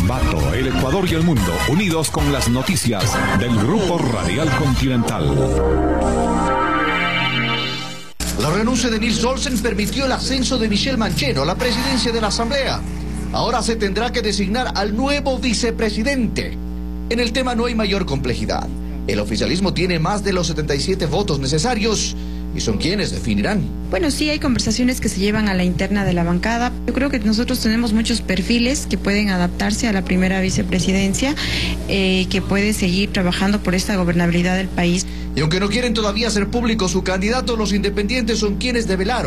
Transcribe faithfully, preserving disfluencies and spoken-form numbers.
Ambato, el Ecuador y el mundo, unidos con las noticias del Grupo Radial Continental. La renuncia de Nils Olsen permitió el ascenso de Michelle Mancheno a la presidencia de la Asamblea. Ahora se tendrá que designar al nuevo vicepresidente. En el tema no hay mayor complejidad. El oficialismo tiene más de los setenta y siete votos necesarios y son quienes definirán. Bueno, sí hay conversaciones que se llevan a la interna de la bancada. Yo creo que nosotros tenemos muchos perfiles que pueden adaptarse a la primera vicepresidencia, eh, que puede seguir trabajando por esta gobernabilidad del país. Y aunque no quieren todavía hacer público su candidato, los independientes son quienes develaron